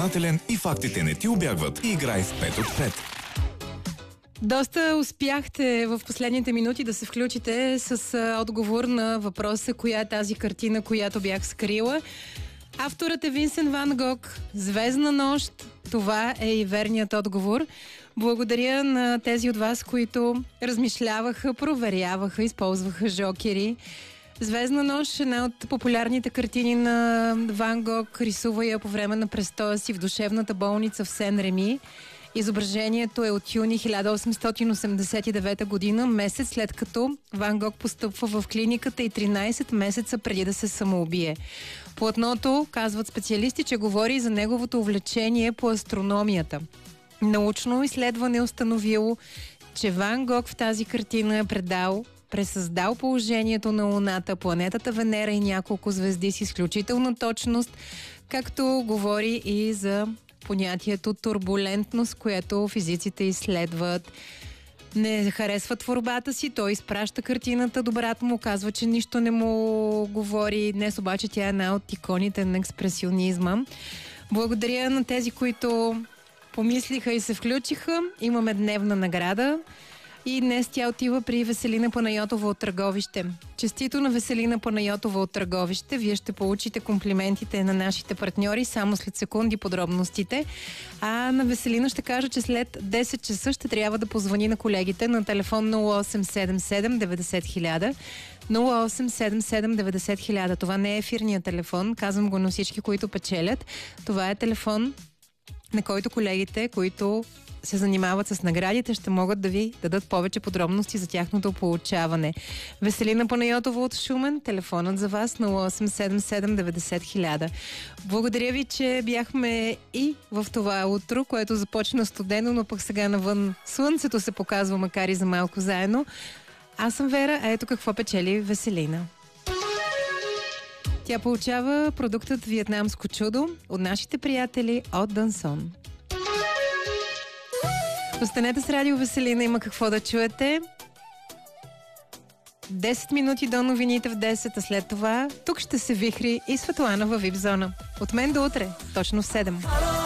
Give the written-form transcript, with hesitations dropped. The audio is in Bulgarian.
съзнателен и фактите не ти убягват. Играй в 5 от 5. Доста успяхте в последните минути да се включите с отговор на въпроса коя е тази картина, която бях скрила. Авторът е Винсент Ван Гог. Звездна нощ. Това е и верният отговор. Благодаря на тези от вас, които размишляваха, проверяваха, използваха жокери. Звездна нощ е една от популярните картини на Ван Гог. Рисува я по време на престоя си в душевната болница в Сен-Реми. Изображението е от юни 1889 година, месец след като Ван Гог постъпва в клиниката и 13 месеца преди да се самоубие. Платното, казват специалисти, че говори за неговото увлечение по астрономията. Научно изследване е установило, че Ван Гог в тази картина е пресъздал положението на Луната, планетата Венера и няколко звезди с изключителна точност, както говори и за понятието турбулентност, което физиците изследват. Не харесва творбата си, той изпраща картината до брат му, казва, че нищо не му говори. Днес обаче тя е една от иконите на експресионизма. Благодаря на тези, които помислиха и се включиха. Имаме дневна награда и днес тя отива при Веселина Панайотова от Търговище. Честито на Веселина Панайотова от Търговище. Вие ще получите комплиментите на нашите партньори само след секунди, подробностите. А на Веселина ще кажа, че след 10 часа ще трябва да позвони на колегите на телефон 0877 90 000. 0877 90 000. Това не е ефирният телефон. Казвам го на всички, които печелят. Това е телефон, на който колегите, които се занимават с наградите, ще могат да ви дадат повече подробности за тяхното получаване. Веселина Панайотова от Шумен, телефонът за вас 0877 90 000. Благодаря ви, че бяхме и в това утро, което започна студено, но пък сега навън слънцето се показва, макар и за малко заедно. Аз съм Вера, а ето какво печели Веселина. Тя получава продуктът Виетнамско чудо от нашите приятели от Дансон. Останете с Радио Веселина, има какво да чуете. 10 минути до новините в 10, а след това тук ще се вихри и Светлана във VIP зона. От мен до утре, точно в 7.